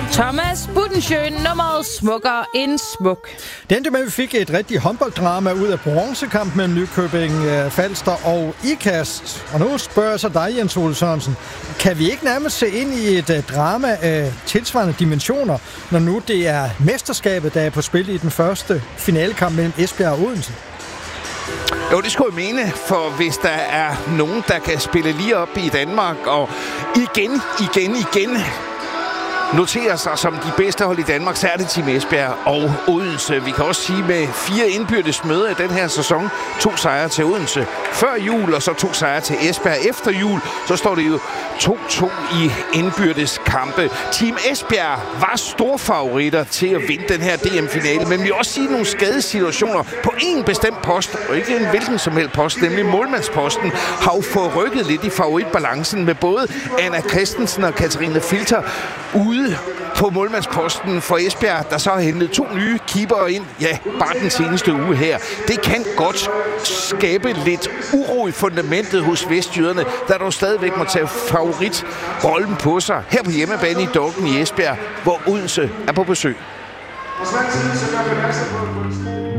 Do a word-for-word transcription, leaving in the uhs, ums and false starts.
Thomas Budensjøen, nummeret smukkere end smuk. Det endte med, at vi fik et rigtigt håndbolddrama ud af bronzekamp mellem Nykøbing Falster og IKAST. Og nu spørger jeg så dig, Jens Ole Sørensen. Kan vi ikke nærmest se ind i et drama af tilsvarende dimensioner, når nu det er mesterskabet, der er på spil i den første finalekamp mellem Esbjerg og Odense? Jo, det skulle jeg mene, for hvis der er nogen, der kan spille lige op i Danmark og igen, igen, igen noterer sig som de bedste hold i Danmark, så er det Team Esbjerg og Odense. Vi kan også sige med fire indbyrdes møder i den her sæson. To sejre til Odense før jul, og så to sejre til Esbjerg efter jul. Så står det jo to to i indbyrdes kampe. Team Esbjerg var store favoritter til at vinde den her D M-finale, men vi vil også sige nogle skadesituationer på en bestemt post, og ikke en hvilken som helst post, nemlig målmandsposten, har jo fået rykket lidt i favoritbalancen med både Anna Christensen og Katarina Filter ude på målmandsposten for Esbjerg, der så har hentet to nye keepere ind, ja, bare den seneste uge her. Det kan godt skabe lidt uro i fundamentet hos vestjyderne, der dog stadigvæk må tage favoritrollen på sig her på hjemmebane i Dolken i Esbjerg, hvor Odense er på besøg.